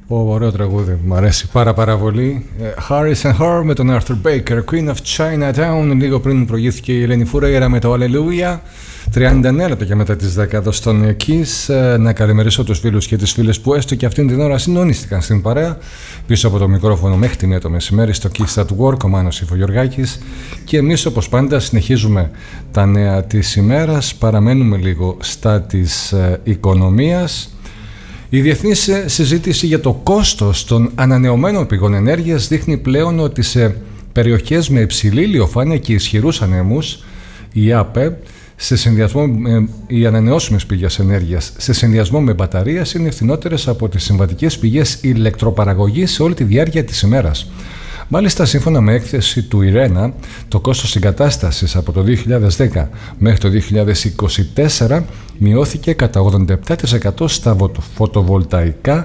Ωραίο τραγούδι, μου αρέσει πάρα πολύ. Harris and Her με τον Arthur Baker, Queen of Chinatown. Λίγο πριν προηγήθηκε η Ελένη Φουρέιρα με το Hallelujah. 39 λεπτά και μετά τις 10 στον Kiss. Να καλημερίσω τους φίλους και τις φίλες που έστω και αυτήν την ώρα συντονίστηκαν στην παρέα. Πίσω από το μικρόφωνο μέχρι τη 1 το μεσημέρι στο Kiss at Work, ο Μάνος Ιφογιοργάκης. Και εμείς όπως πάντα συνεχίζουμε τα νέα της ημέρας. Παραμένουμε λίγο στα της οικονομίας. Η διεθνής συζήτηση για το κόστος των ανανεωμένων πηγών ενέργειας δείχνει πλέον ότι σε περιοχές με υψηλή ηλιοφάνεια και ισχυρούς ανέμους, η ΑΠΕ, οι ανανεώσιμες πηγές ενέργειας σε συνδυασμό με μπαταρίες είναι φθηνότερες από τις συμβατικές πηγές ηλεκτροπαραγωγής σε όλη τη διάρκεια της ημέρας. Μάλιστα, σύμφωνα με έκθεση του ΙΡΕΝΑ, το κόστος συγκατάστασης από το 2010 μέχρι το 2024 μειώθηκε κατά 87% στα φωτοβολταϊκά,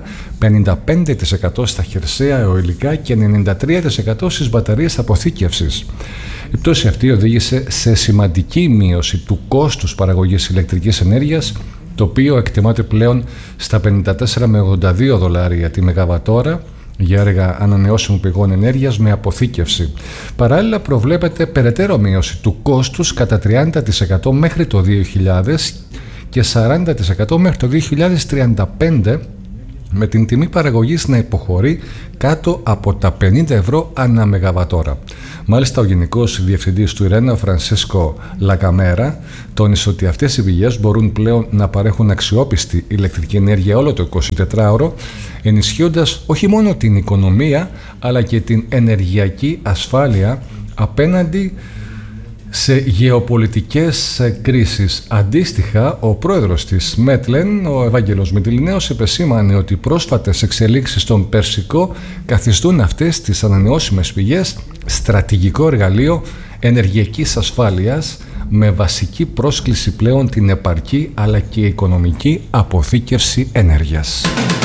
55% στα χερσαία αιωλικά και 93% στις μπαταρίες αποθήκευσης. Η πτώση αυτή οδήγησε σε σημαντική μείωση του κόστους παραγωγής ηλεκτρικής ενέργειας, το οποίο εκτιμάται πλέον στα 54 με 82 δολάρια τη μεγαβατόρα για έργα ανανεώσιμων πηγών ενέργειας με αποθήκευση. Παράλληλα, προβλέπεται περαιτέρω μείωση του κόστους κατά 30% μέχρι το 2000 και 40% μέχρι το 2035, με την τιμή παραγωγής να υποχωρεί κάτω από τα 50 ευρώ ανά μεγαβατόρα. Μάλιστα, ο Γενικός Διευθυντής του ΙΡΕΝΑ, ο Φρανσίσκο Λακαμέρα, τόνισε ότι αυτές οι πηγές μπορούν πλέον να παρέχουν αξιόπιστη ηλεκτρική ενέργεια όλο το 24ωρο, ενισχύοντας όχι μόνο την οικονομία, αλλά και την ενεργειακή ασφάλεια απέναντι σε γεωπολιτικές κρίσεις. Αντίστοιχα, ο πρόεδρος της Μέτλεν, ο Ευάγγελος Μητυλινέος, επεσήμανε ότι οι πρόσφατες εξελίξεις στον Περσικό καθιστούν αυτές τις ανανεώσιμες πηγές στρατηγικό εργαλείο ενεργειακής ασφάλειας, με βασική πρόσκληση πλέον την επαρκή αλλά και οικονομική αποθήκευση ενέργειας.